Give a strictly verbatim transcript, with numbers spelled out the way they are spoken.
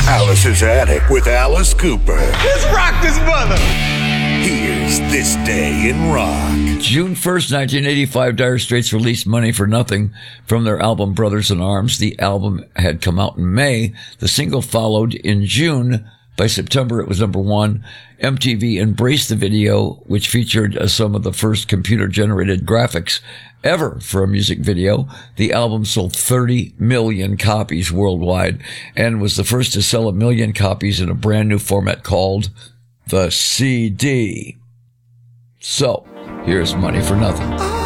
Alice's Attic with Alice Cooper. Let's rock this mother. Here's This Day in Rock. June first, nineteen eighty-five, Dire Straits released Money for Nothing from their album Brothers in Arms. The album had come out in May. The single followed in June. By September, it was number one. M T V embraced the video, which featured uh, some of the first computer-generated graphics ever for a music video. The album sold thirty million copies worldwide and was the first to sell a million copies in a brand new format called the C D. So, here's Money for Nothing.